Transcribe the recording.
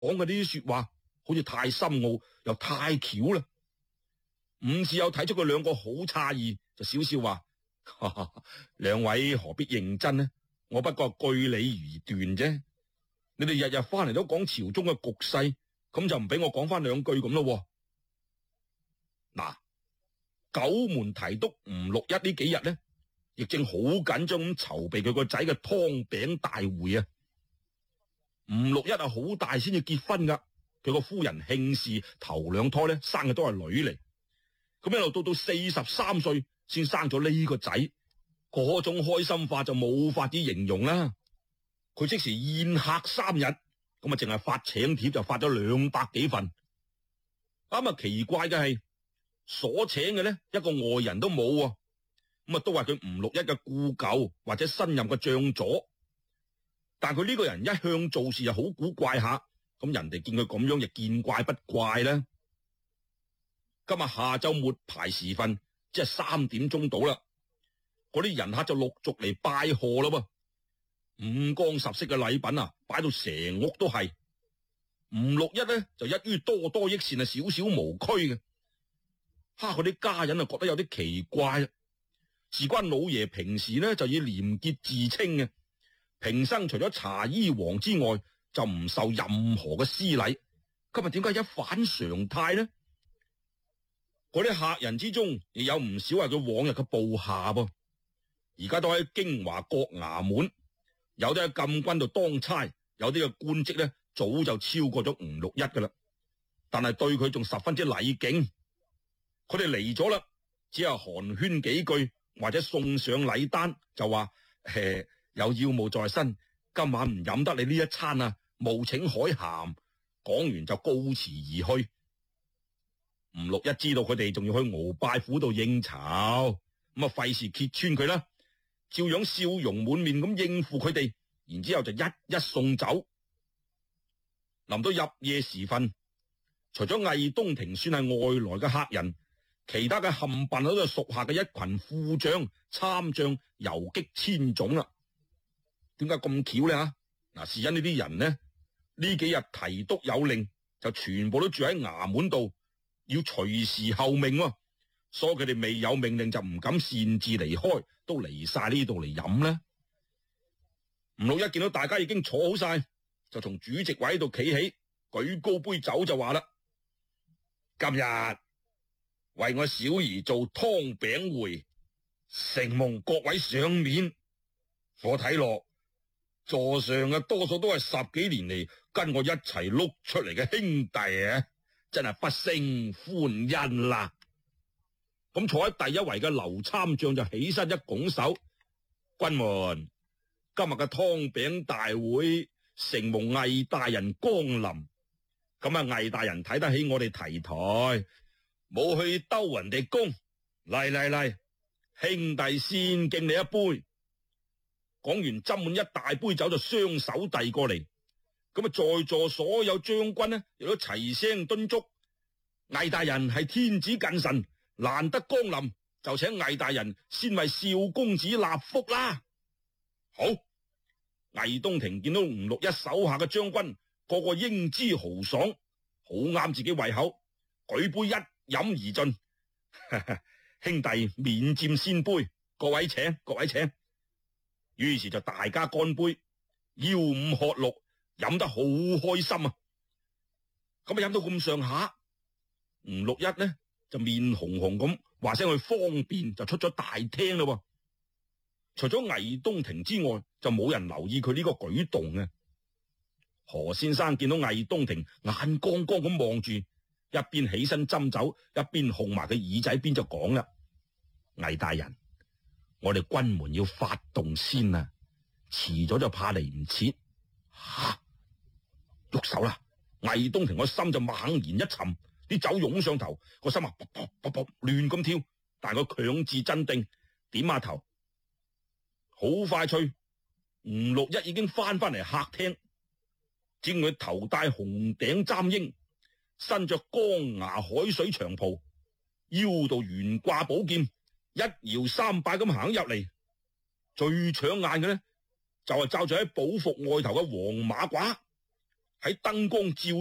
講嘅呢啲說話好似太深奧又太巧啦。伍士有睇出佢兩個好詫異，就笑笑話：哈哈，兩位何必認真呢？我不過據理而斷啫。你哋日日翻嚟都講朝中嘅局勢，咁就唔俾我講翻兩句咁咯。嗱，九門提督吳六一呢幾日呢，亦正好緊張咁籌備佢個仔嘅湯餅大會啊。吳六一啊，好大先至結婚噶，佢個夫人慶氏頭兩胎呢，生嘅都係女嚟，咁一路到43歲先生咗呢個仔，嗰種開心法就冇法子形容啦。佢即時宴客3日，咁啊淨係發請帖就發咗200幾份。咁啊奇怪嘅係，所請嘅呢，一個外人都冇啊，咁啊都係佢吳六一嘅故舊或者新任嘅將佐。但佢呢個人一向做事又好古怪下，咁人哋見佢咁樣亦見怪不怪啦。今日下晝末排時分，即係3點鐘到啦，嗰啲人客就陸續嚟拜賀啦噃。五光十色嘅禮品啊，擺到成屋都係。吳六一呢，就一於多多益善啊，少少無拘嘅。嗰啲家人啊覺得有啲奇怪，事關老爺平時呢，就以廉潔自稱嘅。平生除咗茶衣王之外，就唔受任何嘅施禮。今日點解一反常態呢？嗰啲客人之中，亦有唔少係佢往日嘅部下噃。而家都喺京華各衙門，有啲喺禁軍度當差，有啲嘅官職呢，早就超過咗吳六一噶啦。但係對佢仲十分之禮敬。佢哋嚟咗啦，只係寒暄幾句，或者送上禮單，就話有要務在身，今晚唔飲得你呢一餐啊，務請海涵。講完就告辭而去。吳六一知道佢哋仲要去鰲拜府度應酬，咁啊費事揭穿佢啦，照樣笑容滿面咁應付佢哋，然之後就一一送走。臨到入夜時分，除咗魏東庭算係外來嘅客人，其他嘅冚唪唥都係屬下嘅一群副將、參將、游擊千種啦。點解咁巧呢？嗱，是因呢啲人呢，呢幾日提督有令，就全部都住喺衙門度，要隨時候命，所以佢哋未有命令就唔敢擅自離開，都嚟晒呢度嚟飲啦。吳六一見到大家已經坐好晒，就從主席位度企起，舉高杯酒就話啦：今日為我小兒做湯餅會，承蒙各位賞面。我睇落座上嘅多數都係10幾年嚟跟我一齊碌出嚟嘅兄弟啊，真係不勝歡欣啦。咁坐喺第一圍嘅劉參將就起身一拱手：君們，今日嘅湯餅大會承蒙魏大人光臨，咁啊魏大人睇得起我哋提台，冇去兜人哋工，嚟，兄弟先敬你一杯。講完斟滿一大杯酒就雙手遞過嚟，咁啊在座所有將軍呢亦都齊聲敦促：魏大人係天子近臣，難得光臨，就請魏大人先為少公子納福啦。好，魏東庭見到吳六一手下嘅將軍個個英姿豪爽，好啱自己胃口，舉杯一飲而盡。兄弟免佔先杯，各位請，各位請。於是就大家乾杯，吆五喝六，飲得好開心啊！咁啊飲到咁上下，吳六一呢就面紅紅咁話聲去方便，就出咗大廳咯。除咗魏東庭之外，就冇人留意佢呢個舉動嘅。何先生見到魏東庭眼光光咁望住，一邊起身斟酒，一邊控埋佢耳仔邊就講啦：魏大人，我哋軍門要發動先啊，遲咗就怕嚟唔切。喐手啦！魏東庭個心就猛然一沉，啲酒湧上頭，個心啊卜卜卜卜亂咁跳，但佢強自鎮定，點下頭。好快脆，吳六一已經翻嚟客廳，見佢頭戴紅頂簪纓，身着江崖海水長袍，腰度懸掛寶劍，一搖三擺咁行入嚟。最搶眼嘅呢，就係罩住喺寶服外頭嘅黃馬褂， 喺燈光照